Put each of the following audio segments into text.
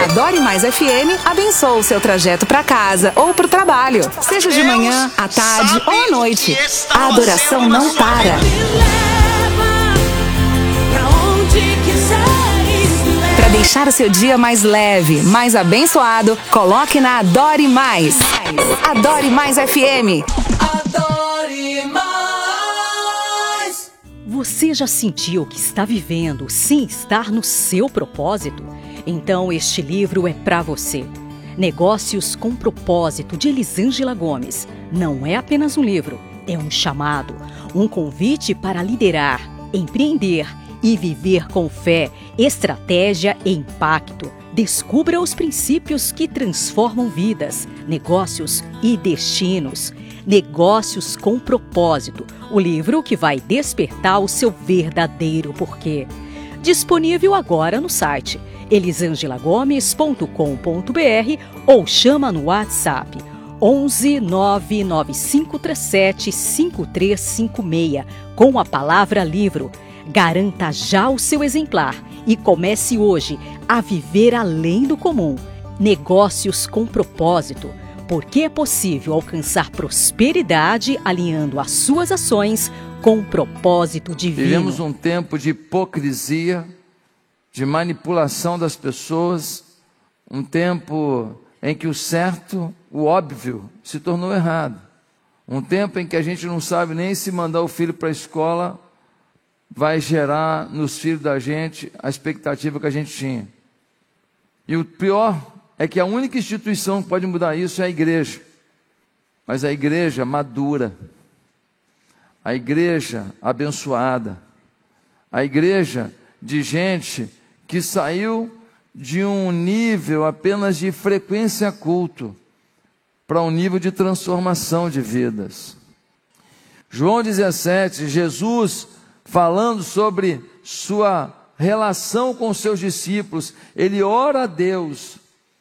Adore Mais FM abençoa o seu trajeto para casa ou para o trabalho. Seja de manhã, à tarde ou à noite. A adoração não para. Para deixar o seu dia mais leve, mais abençoado, coloque na Adore Mais. Adore Mais FM. Adore Mais. Você já sentiu que está vivendo sem estar no seu propósito? Então este livro é para você. Negócios com Propósito, de Elisângela Gomes. Não é apenas um livro, é um chamado, um convite para liderar, empreender e viver com fé, estratégia e impacto. Descubra os princípios que transformam vidas, negócios e destinos. Negócios com Propósito, o livro que vai despertar o seu verdadeiro porquê. Disponível agora no site elisangelagomes.com.br ou chama no WhatsApp 11 99537 5356 com a palavra livro. Garanta já o seu exemplar e comece hoje a viver além do comum. Negócios com Propósito, porque é possível alcançar prosperidade alinhando as suas ações com o propósito divino. Vivemos um tempo de hipocrisia, de manipulação das pessoas, um tempo em que o certo, o óbvio, se tornou errado. Um tempo em que a gente não sabe nem se mandar o filho para a escola vai gerar nos filhos da gente a expectativa que a gente tinha. E o pior é que a única instituição que pode mudar isso é a igreja. Mas a igreja madura, a igreja abençoada, a igreja de gente que saiu de um nível apenas de frequência a culto para um nível de transformação de vidas. João 17, Jesus falando sobre sua relação com seus discípulos, ele ora a Deus,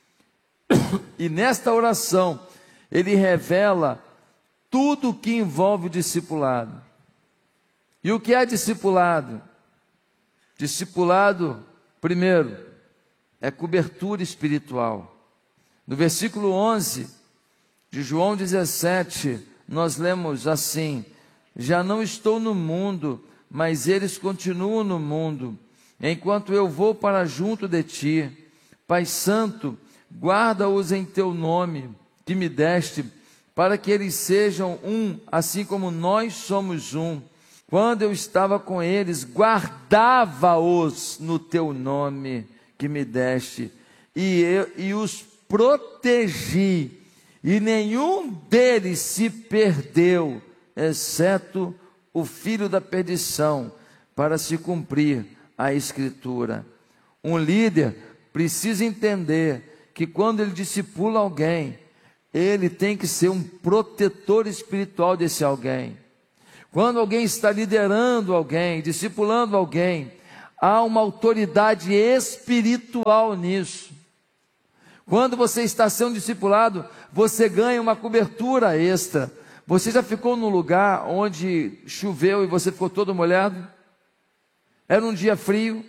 e nesta oração, ele revela tudo o que envolve o discipulado. E o que é discipulado? Discipulado, primeiro, é cobertura espiritual. No versículo 11 de João 17, nós lemos assim: já não estou no mundo, mas eles continuam no mundo, enquanto eu vou para junto de ti. Pai Santo, guarda-os em teu nome, que me deste, para que eles sejam um, assim como nós somos um. Quando eu estava com eles, guardava-os no teu nome, que me deste, e os protegi, e nenhum deles se perdeu, exceto o filho da perdição, para se cumprir a Escritura. Um líder precisa entender que quando ele discipula alguém, ele tem que ser um protetor espiritual desse alguém. Quando alguém está liderando alguém, discipulando alguém, há uma autoridade espiritual nisso. Quando você está sendo discipulado, você ganha uma cobertura extra. Você já ficou num lugar onde choveu e você ficou todo molhado? Era um dia frio.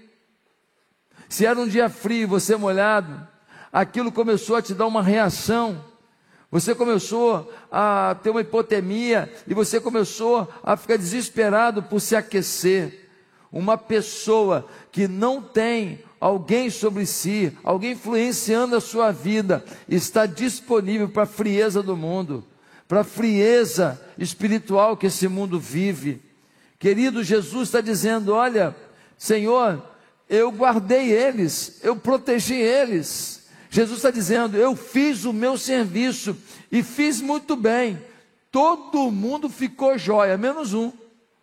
Se era um dia frio e você molhado, aquilo começou a te dar uma reação. Você começou a ter uma hipotermia e você começou a ficar desesperado por se aquecer. Uma pessoa que não tem alguém sobre si, alguém influenciando a sua vida, está disponível para a frieza do mundo, para a frieza espiritual que esse mundo vive. Querido, Jesus está dizendo: olha, Senhor, eu guardei eles, eu protegi eles. Jesus está dizendo: eu fiz o meu serviço e fiz muito bem. Todo mundo ficou jóia, menos um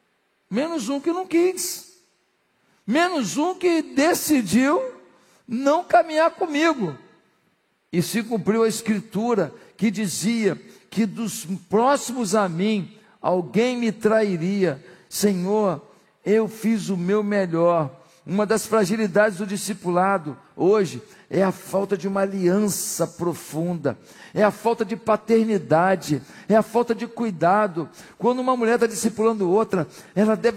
que não quis, menos um que decidiu não caminhar comigo. E se cumpriu a Escritura que dizia que dos próximos a mim, alguém me trairia. Senhor, eu fiz o meu melhor. Uma das fragilidades do discipulado hoje é a falta de uma aliança profunda, é a falta de paternidade, é a falta de cuidado. Quando uma mulher está discipulando outra, ela deve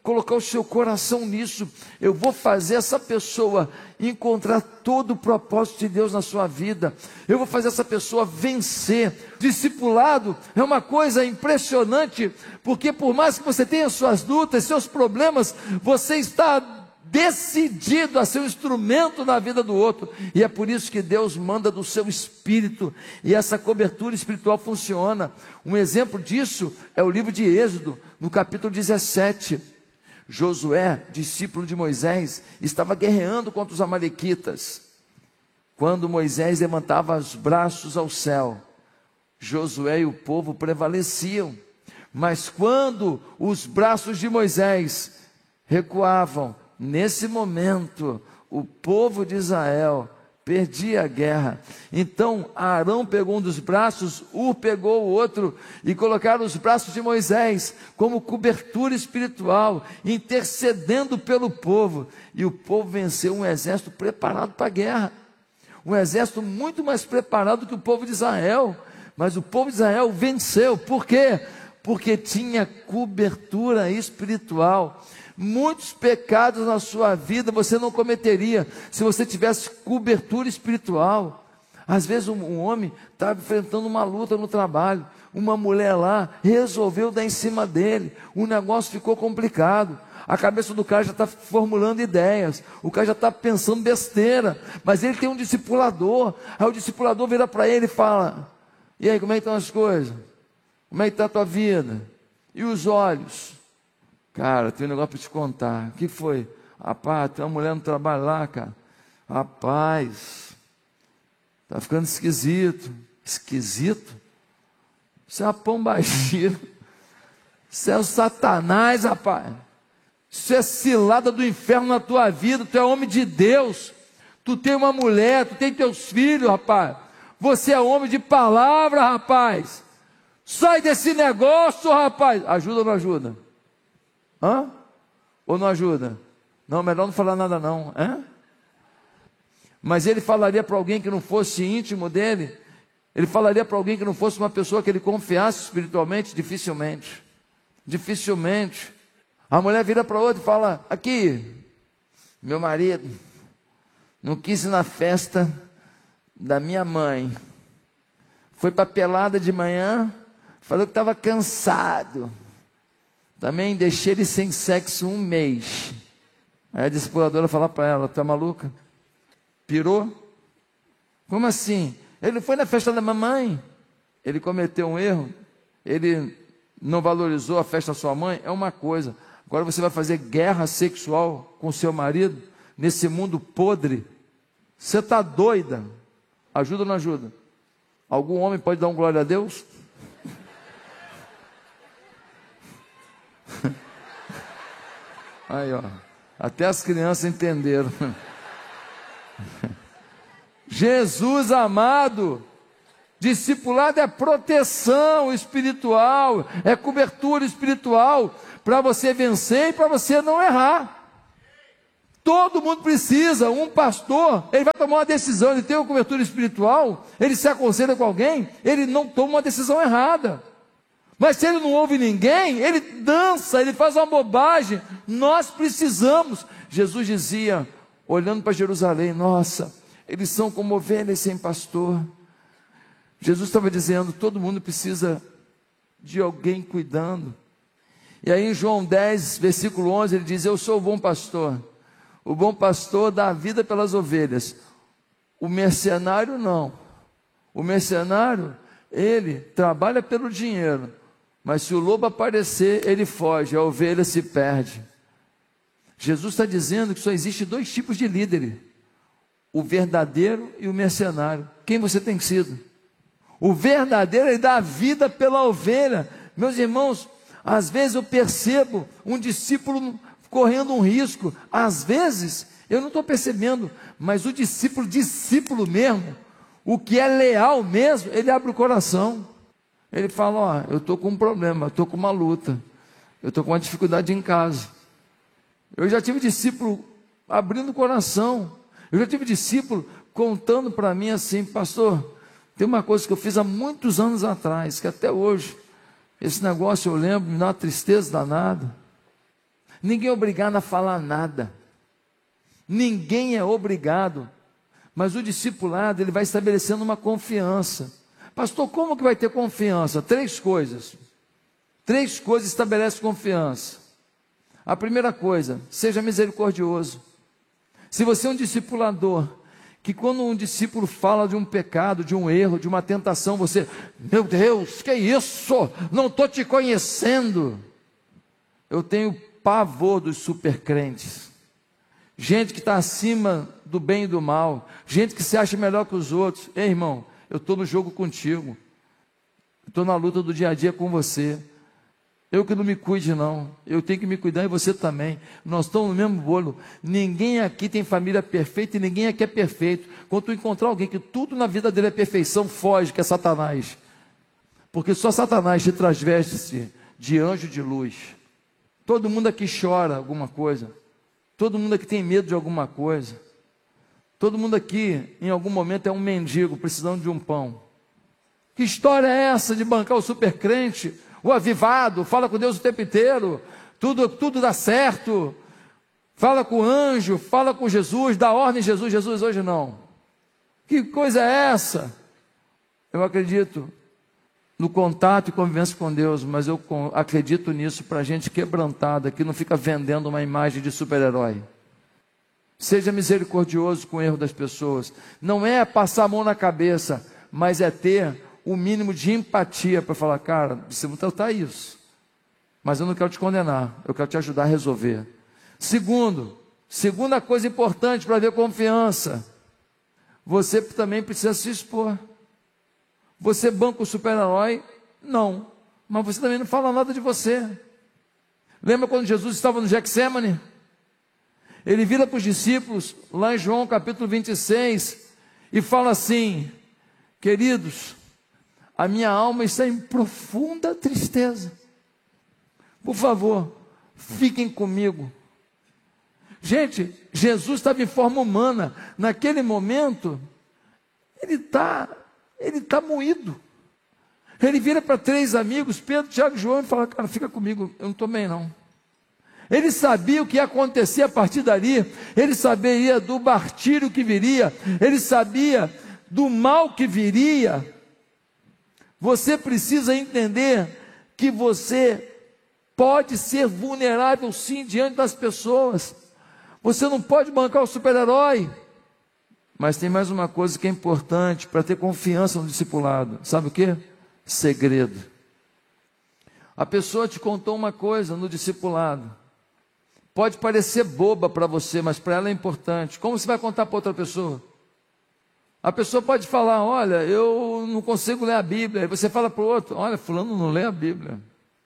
colocar o seu coração nisso. Eu vou fazer essa pessoa encontrar todo o propósito de Deus na sua vida. Eu vou fazer essa pessoa vencer. Discipulado é uma coisa impressionante, porque por mais que você tenha suas lutas, seus problemas, você está decidido a ser um instrumento na vida do outro, e é por isso que Deus manda do seu espírito, e essa cobertura espiritual funciona. Um exemplo disso é o livro de Êxodo, no capítulo 17, Josué, discípulo de Moisés, estava guerreando contra os amalequitas. Quando Moisés levantava os braços ao céu, Josué e o povo prevaleciam, mas quando os braços de Moisés recuavam, nesse momento, o povo de Israel perdia a guerra. Então Arão pegou um dos braços, Hur pegou o outro, e colocaram os braços de Moisés como cobertura espiritual, intercedendo pelo povo. E o povo venceu um exército preparado para a guerra, um exército muito mais preparado que o povo de Israel. Mas o povo de Israel venceu. Por quê? Porque tinha cobertura espiritual. Muitos pecados na sua vida você não cometeria se você tivesse cobertura espiritual. Às vezes um homem está enfrentando uma luta no trabalho, uma mulher lá resolveu dar em cima dele, o negócio ficou complicado, a cabeça do cara já está formulando ideias, o cara já está pensando besteira, mas ele tem um discipulador. Aí o discipulador vira para ele e fala: e aí, como é que estão as coisas? Como é que está a tua vida? E os olhos? Cara, tem um negócio para te contar. O que foi? Rapaz, tem uma mulher no trabalho lá, cara. Rapaz, tá ficando esquisito. Esquisito? Isso é uma pombagira. Isso é o Satanás, rapaz. Isso é cilada do inferno na tua vida. Tu é homem de Deus. Tu tem uma mulher, tu tem teus filhos, rapaz. Você é homem de palavra, rapaz. Sai desse negócio, rapaz. Ajuda ou não ajuda? Hã? Ou não ajuda? Não, melhor não falar nada não. Hã? Mas ele falaria para alguém que não fosse íntimo dele? Ele falaria para alguém que não fosse uma pessoa que ele confiasse espiritualmente? Dificilmente. Dificilmente. A mulher vira para outra e fala: aqui, meu marido não quis ir na festa da minha mãe. Foi para pelada de manhã, falou que estava cansado. Também deixei ele sem sexo 1 mês. Aí a discipuladora fala para ela: tá maluca? Pirou? Como assim? Ele foi na festa da mamãe. Ele cometeu um erro. Ele não valorizou a festa da sua mãe. É uma coisa. Agora você vai fazer guerra sexual com seu marido nesse mundo podre. Você está doida? Ajuda ou não ajuda? Algum homem pode dar um glória a Deus? Aí, ó, até as crianças entenderam. Jesus amado, discipulado é proteção espiritual, é cobertura espiritual, para você vencer e para você não errar. Todo mundo precisa. Um pastor, ele vai tomar uma decisão, ele tem uma cobertura espiritual, ele se aconselha com alguém, ele não toma uma decisão errada. Mas se ele não ouve ninguém, ele dança, ele faz uma bobagem. Nós precisamos. Jesus dizia, olhando para Jerusalém: nossa, eles são como ovelhas sem pastor. Jesus estava dizendo, todo mundo precisa de alguém cuidando. E aí em João 10, versículo 11, ele diz: eu sou o bom pastor. O bom pastor dá a vida pelas ovelhas. O mercenário não. O mercenário, ele trabalha pelo dinheiro, mas se o lobo aparecer, ele foge, a ovelha se perde. Jesus está dizendo que só existe 2 tipos de líderes: o verdadeiro e o mercenário. Quem você tem sido? O verdadeiro, ele dá a vida pela ovelha. Meus irmãos, às vezes eu percebo um discípulo correndo um risco. Às vezes, eu não estou percebendo, mas o discípulo mesmo, o que é leal mesmo, ele abre o coração. Ele fala: ó, eu estou com um problema, eu estou com uma luta, eu estou com uma dificuldade em casa. Eu já tive discípulo abrindo o coração. Eu já tive discípulo contando para mim assim: pastor, tem uma coisa que eu fiz há muitos anos atrás, que até hoje, esse negócio eu lembro, me dá uma tristeza danada. Ninguém é obrigado a falar nada. Ninguém é obrigado. Mas o discipulado, ele vai estabelecendo uma confiança. Pastor, como que vai ter confiança? 3 coisas. 3 coisas estabelecem confiança. A primeira coisa, seja misericordioso. Se você é um discipulador, que quando um discípulo fala de um pecado, de um erro, de uma tentação, você, meu Deus, que isso? Não estou te conhecendo. Eu tenho pavor dos supercrentes. Gente que está acima do bem e do mal. Gente que se acha melhor que os outros. Ei, irmão, eu estou no jogo contigo. Estou na luta do dia a dia com você. Eu que não me cuide não. Eu tenho que me cuidar e você também. Nós estamos no mesmo bolo. Ninguém aqui tem família perfeita e ninguém aqui é perfeito. Quando tu encontrar alguém que tudo na vida dele é perfeição, foge, que é Satanás. Porque só Satanás te transveste de anjo de luz. Todo mundo aqui chora alguma coisa. Todo mundo aqui tem medo de alguma coisa. Todo mundo aqui, em algum momento, é um mendigo precisando de um pão. Que história é essa de bancar o supercrente, o avivado, fala com Deus o tempo inteiro, tudo dá certo, fala com o anjo, fala com Jesus, dá ordem Jesus, Jesus hoje não. Que coisa é essa? Eu acredito no contato e convivência com Deus, mas eu acredito nisso para gente quebrantada, que não fica vendendo uma imagem de super-herói. Seja misericordioso com o erro das pessoas. Não é passar a mão na cabeça, mas é ter o mínimo de empatia para falar, cara, você não está isso, mas eu não quero te condenar, eu quero te ajudar a resolver. Segunda coisa importante para ver confiança, você também precisa se expor. Você banca o super-herói? Não, mas você também não fala nada de você. Lembra quando Jesus estava no Getsêmani? Ele vira para os discípulos, lá em João capítulo 26, e fala assim, queridos, a minha alma está em profunda tristeza. Por favor, fiquem comigo. Gente, Jesus estava em forma humana. Naquele momento, ele está moído. Ele vira para 3 amigos, Pedro, Tiago e João, e fala, cara, fica comigo, eu não estou bem não. Ele sabia o que ia acontecer a partir dali. Ele sabia do martírio que viria. Ele sabia do mal que viria. Você precisa entender que você pode ser vulnerável sim diante das pessoas. Você não pode bancar o super-herói. Mas tem mais uma coisa que é importante para ter confiança no discipulado. Sabe o quê? Segredo. A pessoa te contou uma coisa no discipulado. Pode parecer boba para você, mas para ela é importante. Como você vai contar para outra pessoa? A pessoa pode falar, olha, eu não consigo ler a Bíblia. Aí você fala para o outro, olha, fulano não lê a Bíblia.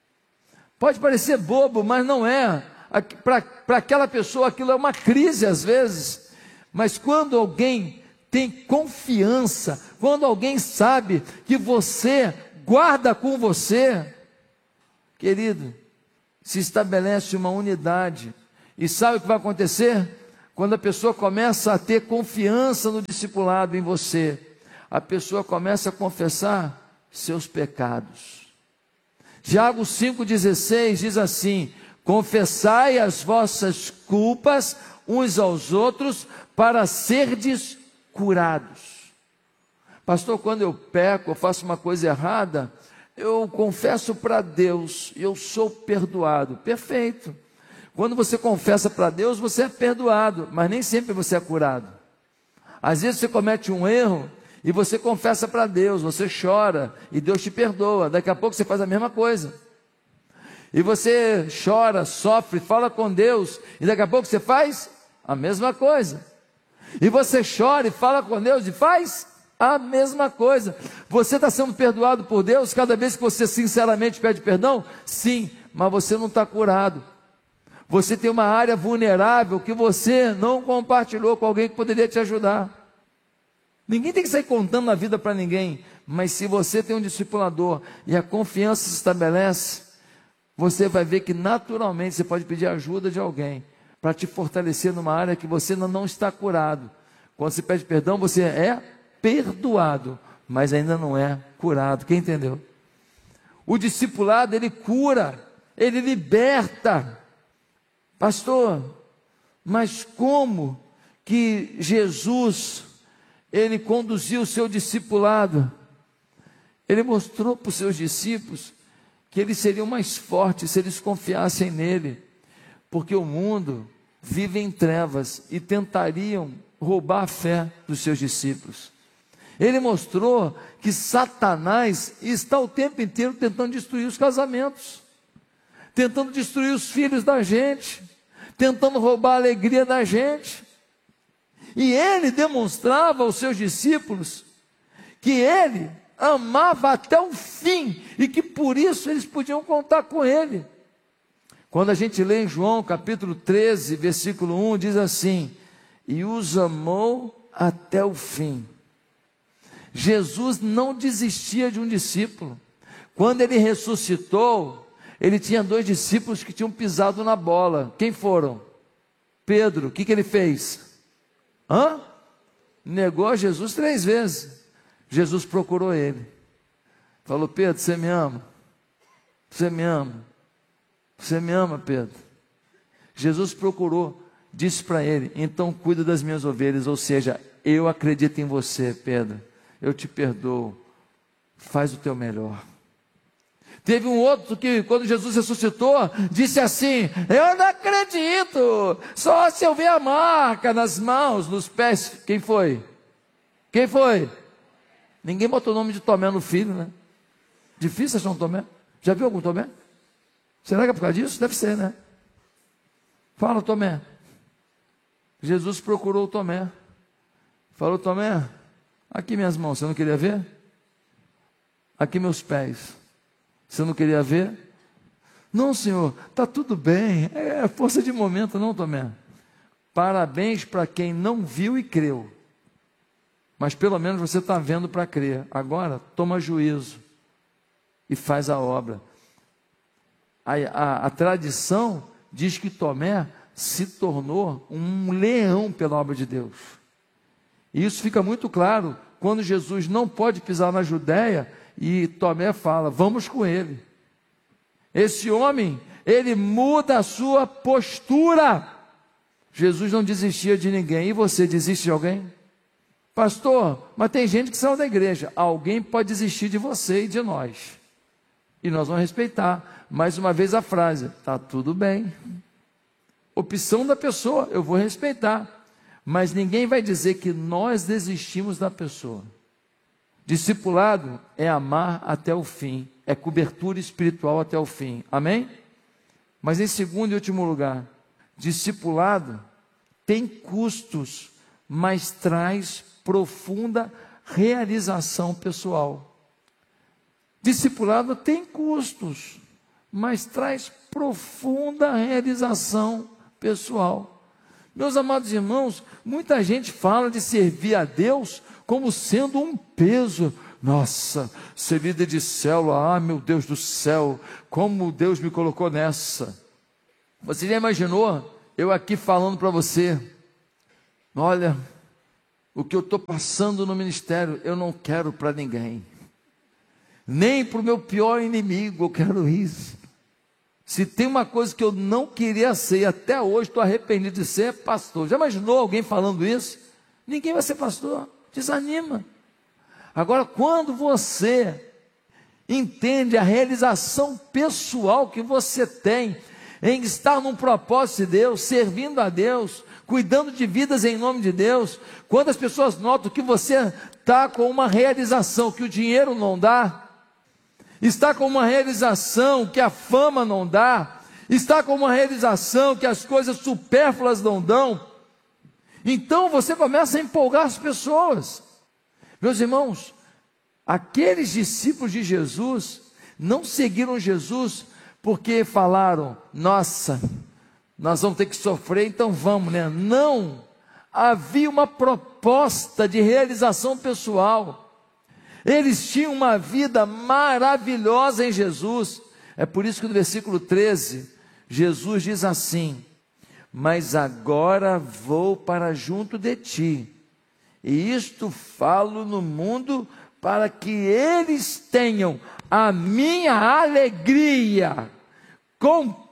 Pode parecer bobo, mas não é. Para aquela pessoa aquilo é uma crise às vezes. Mas quando alguém tem confiança, quando alguém sabe que você guarda com você, querido, se estabelece uma unidade. E sabe o que vai acontecer? Quando a pessoa começa a ter confiança no discipulado em você, a pessoa começa a confessar seus pecados. Tiago 5,16 diz assim, confessai as vossas culpas uns aos outros para serdes curados. Pastor, quando eu peco, eu faço uma coisa errada, eu confesso para Deus, eu sou perdoado. Perfeito. Quando você confessa para Deus, você é perdoado, mas nem sempre você é curado. Às vezes você comete um erro e você confessa para Deus, você chora e Deus te perdoa. Daqui a pouco você faz a mesma coisa. E você chora, sofre, fala com Deus e daqui a pouco você faz a mesma coisa. E você chora e fala com Deus e faz a mesma coisa. Você está sendo perdoado por Deus cada vez que você sinceramente pede perdão? Sim, mas você não está curado. Você tem uma área vulnerável que você não compartilhou com alguém que poderia te ajudar. Ninguém tem que sair contando a vida para ninguém, mas se você tem um discipulador e a confiança se estabelece, você vai ver que naturalmente você pode pedir ajuda de alguém para te fortalecer numa área que você ainda não está curado. Quando você pede perdão, você é perdoado, mas ainda não é curado. Quem entendeu? O discipulado, ele cura, ele liberta. Pastor, mas como que Jesus, ele conduziu o seu discipulado? Ele mostrou para os seus discípulos que eles seriam mais fortes se eles confiassem nele, porque o mundo vive em trevas e tentariam roubar a fé dos seus discípulos. Ele mostrou que Satanás está o tempo inteiro tentando destruir os casamentos, tentando destruir os filhos da gente, tentando roubar a alegria da gente. E ele demonstrava aos seus discípulos que ele amava até o fim e que por isso eles podiam contar com ele. Quando a gente lê em João capítulo 13, versículo 1, diz assim: e os amou até o fim. Jesus não desistia de um discípulo. Quando ele ressuscitou, ele tinha 2 discípulos que tinham pisado na bola. Quem foram? Pedro. O que ele fez? Negou a Jesus 3 vezes. Jesus procurou ele. Falou: Pedro, você me ama? Você me ama? Você me ama, Pedro? Jesus procurou, disse para ele: então cuida das minhas ovelhas. Ou seja, eu acredito em você, Pedro. Eu te perdoo. Faz o teu melhor. Teve um outro que, quando Jesus ressuscitou, disse assim: eu não acredito, só se eu ver a marca nas mãos, nos pés. Quem foi? Quem foi? Ninguém botou o nome de Tomé no filho, né? Difícil achar um Tomé. Já viu algum Tomé? Será que é por causa disso? Deve ser, né? Fala, Tomé. Jesus procurou o Tomé. Falou: Tomé, aqui minhas mãos, você não queria ver? Aqui meus pés, você não queria ver? Não, Senhor, está tudo bem, é força de momento, não, Tomé. Parabéns para quem não viu e creu, mas pelo menos você está vendo para crer. Agora, toma juízo e faz a obra. A tradição diz que Tomé se tornou um leão pela obra de Deus. E isso fica muito claro quando Jesus não pode pisar na Judéia e Tomé fala: vamos com ele. Esse homem, ele muda a sua postura. Jesus não desistia de ninguém. E você desiste de alguém? Pastor, mas tem gente que saiu da igreja. Alguém pode desistir de você e de nós. E nós vamos respeitar. Mais uma vez a frase: está tudo bem. Opção da pessoa, eu vou respeitar. Mas ninguém vai dizer que nós desistimos da pessoa. Discipulado é amar até o fim. É cobertura espiritual até o fim. Amém? Mas em segundo e último lugar, discipulado tem custos, mas traz profunda realização pessoal. Discipulado tem custos, mas traz profunda realização pessoal. Meus amados irmãos, muita gente fala de servir a Deus como sendo um peso. Nossa, ser líder de célula, meu Deus do céu, como Deus me colocou nessa. Você já imaginou eu aqui falando para você: olha, o que eu estou passando no ministério, eu não quero para ninguém, nem para o meu pior inimigo eu quero isso. Se tem uma coisa que eu não queria ser, e até hoje estou arrependido de ser, é pastor. Já imaginou alguém falando isso? Ninguém vai ser pastor, desanima. Agora, quando você entende a realização pessoal que você tem em estar num propósito de Deus, servindo a Deus, cuidando de vidas em nome de Deus, quando as pessoas notam que você está com uma realização que o dinheiro não dá, está com uma realização que a fama não dá, está com uma realização que as coisas supérfluas não dão, então você começa a empolgar as pessoas. Meus irmãos, aqueles discípulos de Jesus não seguiram Jesus porque falaram: nossa, nós vamos ter que sofrer, então vamos, né? Não, havia uma proposta de realização pessoal. Eles tinham uma vida maravilhosa em Jesus. É por isso que no versículo 13, Jesus diz assim: mas agora vou para junto de ti, e isto falo no mundo, para que eles tenham a minha alegria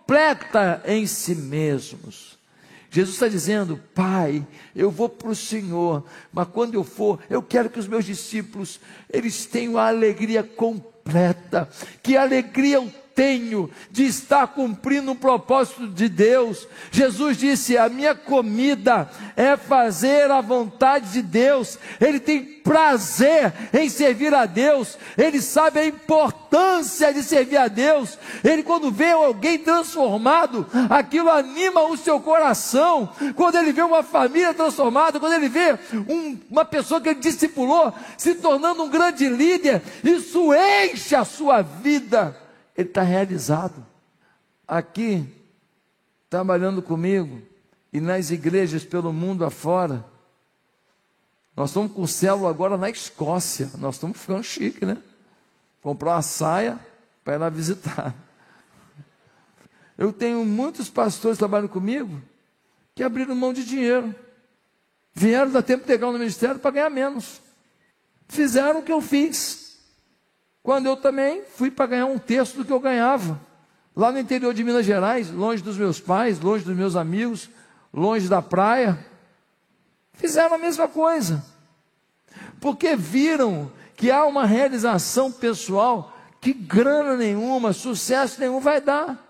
completa em si mesmos. Jesus está dizendo: Pai, eu vou para o Senhor, mas quando eu for, eu quero que os meus discípulos, eles tenham a alegria completa. Que alegria eu tenho de estar cumprindo um propósito de Deus. Jesus disse: a minha comida é fazer a vontade de Deus. Ele tem prazer em servir a Deus. Ele sabe a importância de servir a Deus. Ele, quando vê alguém transformado, aquilo anima o seu coração. Quando ele vê uma família transformada, quando ele vê uma pessoa que ele discipulou se tornando um grande líder, isso enche a sua vida. Ele está realizado. Aqui, trabalhando comigo, e nas igrejas pelo mundo afora, nós estamos com célula agora na Escócia. Nós estamos ficando chique, né? Comprar uma saia para ir lá visitar. Eu tenho muitos pastores que trabalham comigo que abriram mão de dinheiro. Vieram dar tempo integral no ministério para ganhar menos. Fizeram o que eu fiz. Quando eu também fui para ganhar 1/3 do que eu ganhava, lá no interior de Minas Gerais, longe dos meus pais, longe dos meus amigos, longe da praia, fizeram a mesma coisa, porque viram que há uma realização pessoal que grana nenhuma, sucesso nenhum vai dar.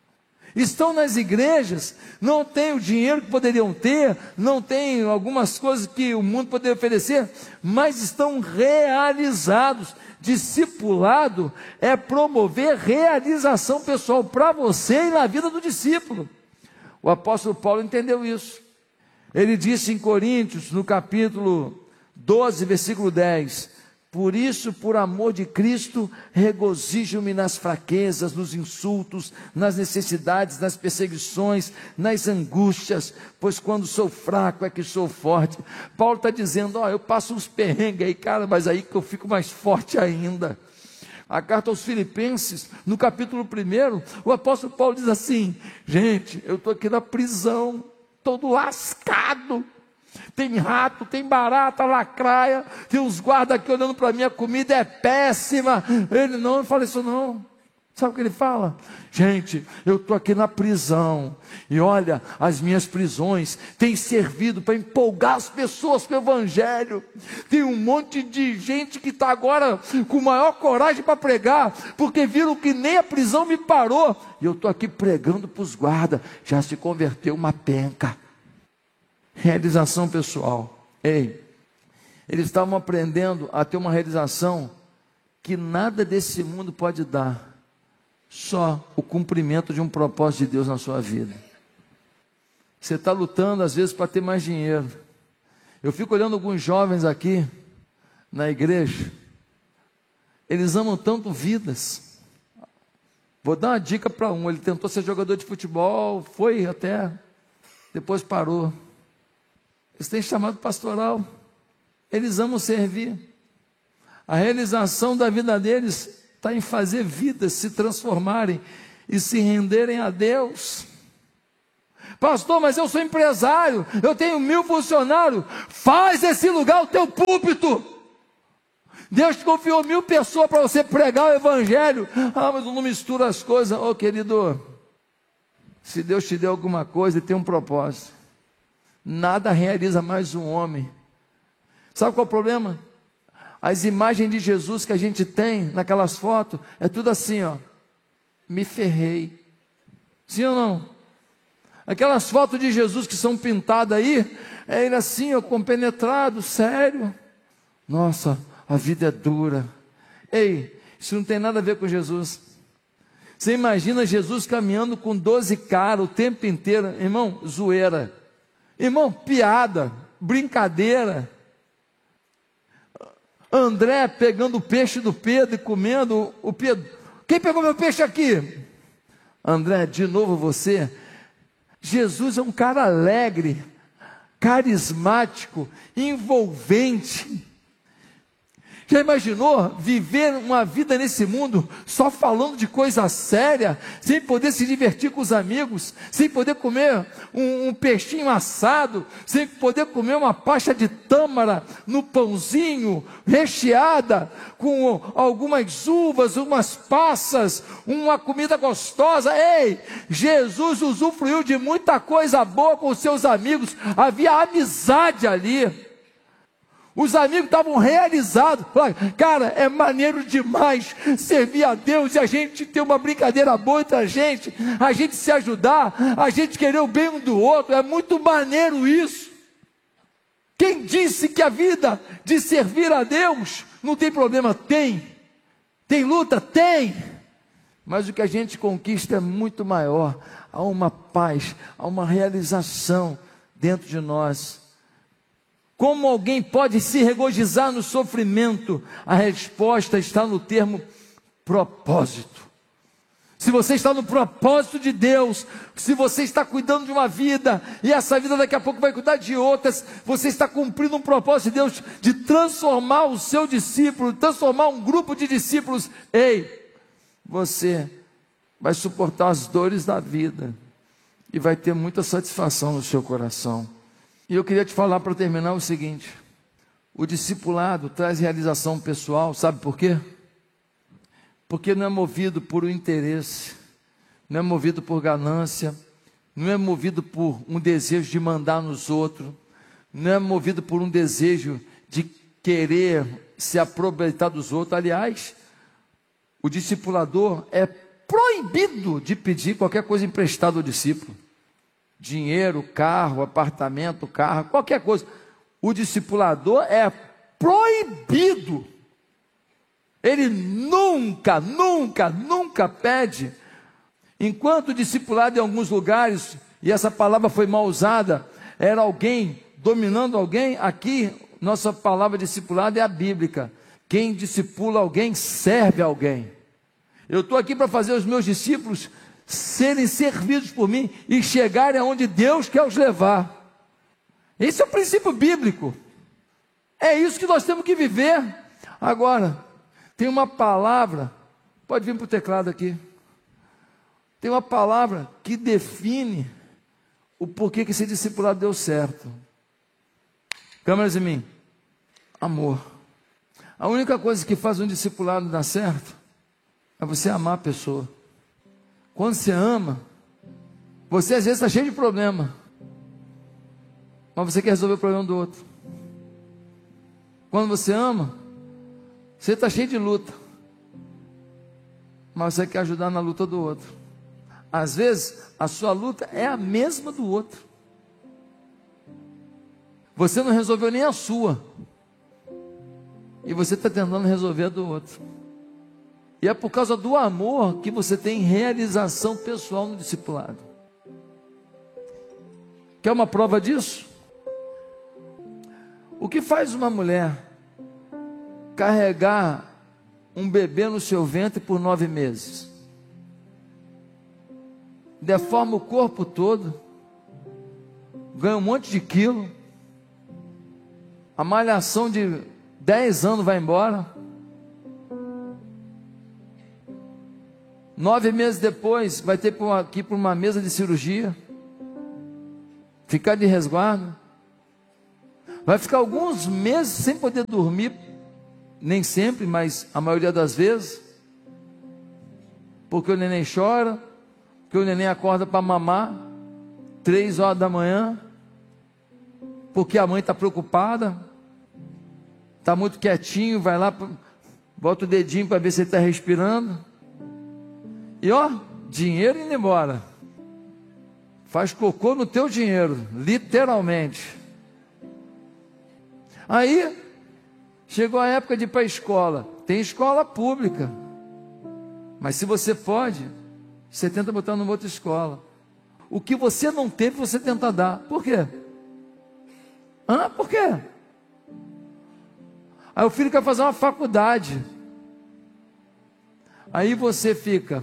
Estão nas igrejas, não têm o dinheiro que poderiam ter, não têm algumas coisas que o mundo poderia oferecer, mas estão realizados. Discipulado é promover realização pessoal para você e na vida do discípulo. O apóstolo Paulo entendeu isso. Ele disse em Coríntios, no capítulo 12, versículo 10: por isso, por amor de Cristo, regozijo-me nas fraquezas, nos insultos, nas necessidades, nas perseguições, nas angústias, pois quando sou fraco é que sou forte. Paulo está dizendo: eu passo uns perrengues aí, cara, mas aí que eu fico mais forte ainda. A carta aos Filipenses, no capítulo 1, o apóstolo Paulo diz assim: gente, eu estou aqui na prisão, todo lascado. Tem rato, tem barata, lacraia, tem uns guardas aqui olhando para mim, a comida é péssima. Ele não fala isso não. Sabe o que ele fala? Gente, eu estou aqui na prisão, e olha, as minhas prisões têm servido para empolgar as pessoas com o evangelho. Tem um monte de gente que está agora com maior coragem para pregar, porque viram que nem a prisão me parou, e eu estou aqui pregando para os guardas. Já se converteu uma penca. Realização pessoal. Eles estavam aprendendo a ter uma realização que nada desse mundo pode dar, só o cumprimento de um propósito de Deus na sua vida. Você está lutando às vezes para ter mais dinheiro. Eu fico olhando alguns jovens aqui na igreja, eles amam tanto vidas. Vou dar uma dica para um: ele tentou ser jogador de futebol, foi até, depois parou. Eles têm chamado pastoral, eles amam servir. A realização da vida deles está em fazer vidas se transformarem e se renderem a Deus. Pastor, mas eu sou empresário, eu tenho 1000 funcionários. Faz esse lugar o teu púlpito. Deus te confiou 1000 pessoas para você pregar o evangelho. Mas eu não misturo as coisas. Querido, se Deus te deu alguma coisa, Ele tem um propósito. Nada realiza mais um homem. Sabe qual é o problema? As imagens de Jesus que a gente tem naquelas fotos, é tudo assim, me ferrei. Sim ou não? Aquelas fotos de Jesus que são pintadas aí, é ele assim, compenetrado, sério. Nossa, a vida é dura. Ei, isso não tem nada a ver com Jesus. Você imagina Jesus caminhando com 12 caras o tempo inteiro, irmão, zoeira. Irmão, piada, brincadeira. André pegando o peixe do Pedro e comendo o Pedro. Quem pegou meu peixe aqui? André, de novo você. Jesus é um cara alegre, carismático, envolvente. Já imaginou viver uma vida nesse mundo só falando de coisa séria, sem poder se divertir com os amigos, sem poder comer um peixinho assado, sem poder comer uma pasta de tâmara no pãozinho, recheada com algumas uvas, umas passas, uma comida gostosa? Ei, Jesus usufruiu de muita coisa boa com seus amigos, havia amizade ali. Os amigos estavam realizados. Cara, é maneiro demais servir a Deus e a gente ter uma brincadeira boa entre a gente se ajudar, a gente querer o bem um do outro. É muito maneiro isso. Quem disse que a vida de servir a Deus não tem problema? Tem luta? Tem. Mas o que a gente conquista é muito maior. Há uma paz, há uma realização dentro de nós. Como alguém pode se regozijar no sofrimento? A resposta está no termo propósito. Se você está no propósito de Deus, se você está cuidando de uma vida, e essa vida daqui a pouco vai cuidar de outras, você está cumprindo um propósito de Deus, de transformar o seu discípulo, transformar um grupo de discípulos. Ei, você vai suportar as dores da vida, e vai ter muita satisfação no seu coração. E eu queria te falar para terminar o seguinte: o discipulado traz realização pessoal, sabe por quê? Porque não é movido por um interesse, não é movido por ganância, não é movido por um desejo de mandar nos outros, não é movido por um desejo de querer se aproveitar dos outros. Aliás, o discipulador é proibido de pedir qualquer coisa emprestada ao discípulo. Dinheiro, carro, apartamento, carro, qualquer coisa. O discipulador é proibido. Ele nunca pede. Enquanto o discipulado em alguns lugares, e essa palavra foi mal usada, era alguém dominando alguém. Aqui, nossa palavra discipulado é a bíblica. Quem discipula alguém, serve alguém. Eu estou aqui para fazer os meus discípulos serem servidos por mim e chegarem aonde Deus quer os levar. Esse é o princípio bíblico. É isso que nós temos que viver. Agora, tem uma palavra, pode vir para o teclado aqui. Tem uma palavra que define o porquê que esse discipulado deu certo. Câmeras em mim. Amor. A única coisa que faz um discipulado dar certo é você amar a pessoa. Quando você ama, você às vezes está cheio de problema, mas você quer resolver o problema do outro. Quando você ama, você está cheio de luta, mas você quer ajudar na luta do outro. Às vezes, a sua luta é a mesma do outro. Você não resolveu nem a sua, e você está tentando resolver a do outro. E é por causa do amor que você tem realização pessoal no discipulado. Quer uma prova disso? O que faz uma mulher carregar um bebê no seu ventre por 9 meses? Deforma o corpo todo, ganha um monte de quilo, a malhação de 10 anos vai embora. 9 meses depois, vai ter que ir para uma mesa de cirurgia, ficar de resguardo, vai ficar alguns meses sem poder dormir, nem sempre, mas a maioria das vezes, porque o neném chora, porque o neném acorda para mamar, 3 horas da manhã, porque a mãe está preocupada, está muito quietinho, vai lá, bota o dedinho para ver se ele está respirando. E ó, dinheiro indo embora. Faz cocô no teu dinheiro, literalmente. Aí, chegou a época de ir para a escola. Tem escola pública. Mas se você pode, você tenta botar numa outra escola. O que você não teve, você tenta dar. Por quê? Por quê? Aí o filho quer fazer uma faculdade. Aí você fica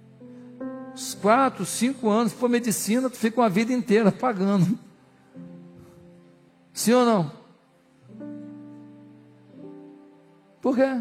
4, 5 anos, for medicina, tu fica uma vida inteira pagando. Sim ou não? Por quê?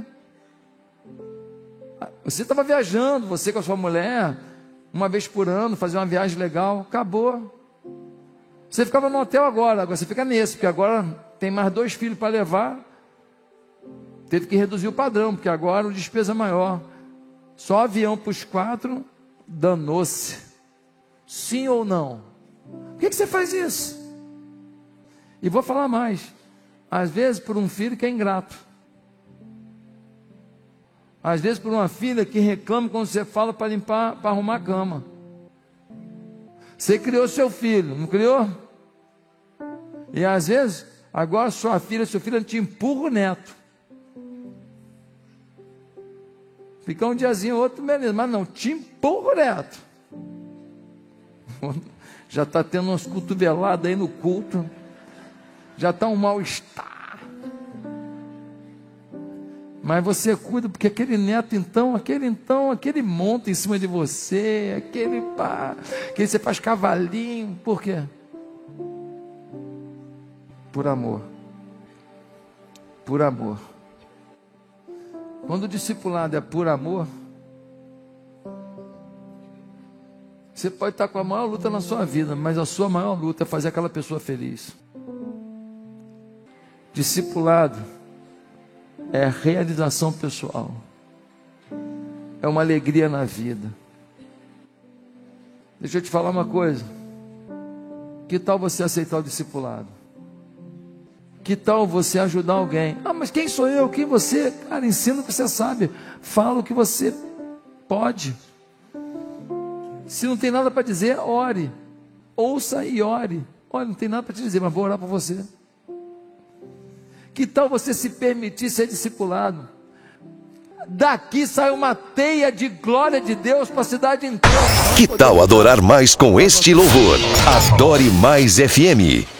Você estava viajando, você com a sua mulher, uma vez por ano, fazer uma viagem legal, acabou. Você ficava no hotel agora você fica nesse, porque agora tem mais 2 filhos para levar. Teve que reduzir o padrão, porque agora o despesa é maior. Só avião para os 4, danou-se. Sim ou não? Por que você faz isso? E vou falar mais. Às vezes por um filho que é ingrato. Às vezes por uma filha que reclama quando você fala para limpar, para arrumar a cama. Você criou seu filho, não criou? E às vezes, agora sua filha, seu filho te empurra o neto. Fica um diazinho, outro beleza, mas não, te empurra o neto. Já está tendo umas cotoveladas aí no culto. Já está um mal-estar. Mas você cuida, porque aquele neto aquele monta em cima de você, aquele você faz cavalinho, por quê? Por amor. Por amor. Quando o discipulado é por amor, você pode estar com a maior luta na sua vida, mas a sua maior luta é fazer aquela pessoa feliz. Discipulado é realização pessoal. É uma alegria na vida. Deixa eu te falar uma coisa. Que tal você aceitar o discipulado? Que tal você ajudar alguém? Mas quem sou eu? Quem você? Cara, ensina o que você sabe. Fala o que você pode. Se não tem nada para dizer, ore. Ouça e ore. Olha, não tem nada para te dizer, mas vou orar por você. Que tal você se permitir ser discipulado? Daqui sai uma teia de glória de Deus para a cidade inteira. Que tal adorar mais com este louvor? Adore Mais FM.